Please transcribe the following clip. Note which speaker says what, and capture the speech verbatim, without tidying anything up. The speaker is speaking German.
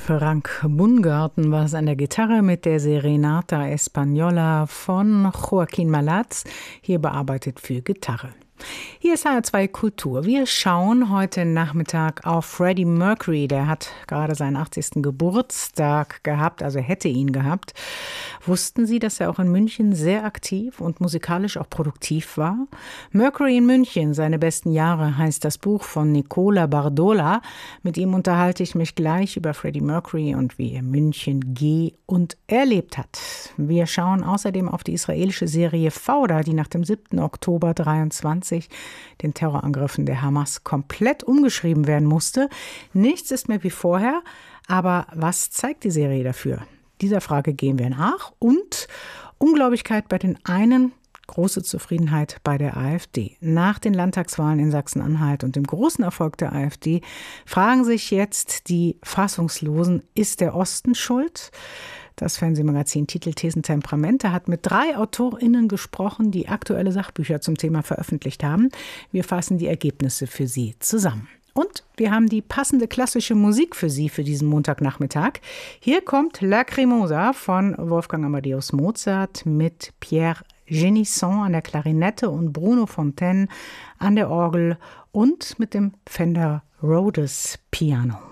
Speaker 1: Frank Bungarten war es an der Gitarre mit der Serenata Española von Joaquín Malats, hier bearbeitet für Gitarre. Hier ist H R zwei Kultur. Wir schauen heute Nachmittag auf Freddie Mercury. Der hat gerade seinen achtzigsten Geburtstag gehabt, also hätte ihn gehabt. Wussten Sie, dass er auch in München sehr aktiv und musikalisch auch produktiv war? Mercury in München, seine besten Jahre, heißt das Buch von Nicola Bardola. Mit ihm unterhalte ich mich gleich über Freddie Mercury und wie er München ge- und erlebt hat. Wir schauen außerdem auf die israelische Serie Fauda, die nach dem siebten Oktober dreiundzwanzig den Terrorangriffen der Hamas komplett umgeschrieben werden musste. Nichts ist mehr wie vorher, aber was zeigt die Serie dafür? Dieser Frage gehen wir nach und Unglaublichkeit bei den einen, große Zufriedenheit bei der AfD. Nach den Landtagswahlen in Sachsen-Anhalt und dem großen Erfolg der AfD fragen sich jetzt die Fassungslosen, ist der Osten schuld? Das Fernsehmagazin Titel Thesen Temperamente hat mit drei AutorInnen gesprochen, die aktuelle Sachbücher zum Thema veröffentlicht haben. Wir fassen die Ergebnisse für Sie zusammen. Und wir haben die passende klassische Musik für Sie für diesen Montagnachmittag. Hier kommt Lacrimosa von Wolfgang Amadeus Mozart mit Pierre Genisson an der Klarinette und Bruno Fontaine an der Orgel und mit dem Fender Rhodes Piano.